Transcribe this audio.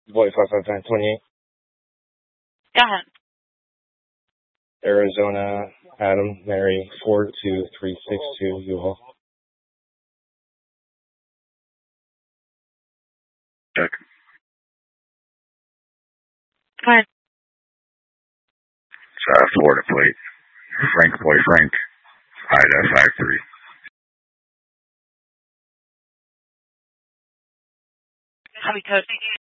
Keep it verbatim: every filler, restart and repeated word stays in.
Boy five five nine twenty-eight. Go ahead. Arizona, Adam, Mary, four two three six two, U-Haul. Check. Go ahead. It's uh, Florida plate. Frank Boy Frank. Ida five three. How we code?